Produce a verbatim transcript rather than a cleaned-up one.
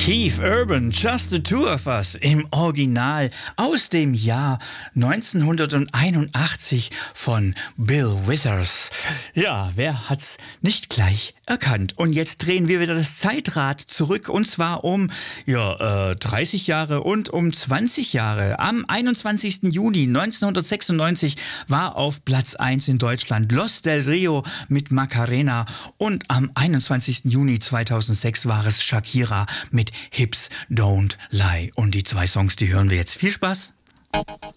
Keith Urban, Just the Two of Us im Original aus dem Jahr neunzehnhunderteinundachtzig von Bill Withers. Ja, wer hat's nicht gleich erkannt? Und jetzt drehen wir wieder das Zeitrad zurück und zwar um ja, äh, dreißig Jahre und um zwanzig Jahre. Am einundzwanzigsten Juni neunzehnhundertsechsundneunzig war auf Platz eins in Deutschland Los del Rio mit Macarena und am einundzwanzigsten Juni zweitausendsechs war es Shakira mit Hips Don't Lie. Und die zwei Songs, die hören wir jetzt. Viel Spaß!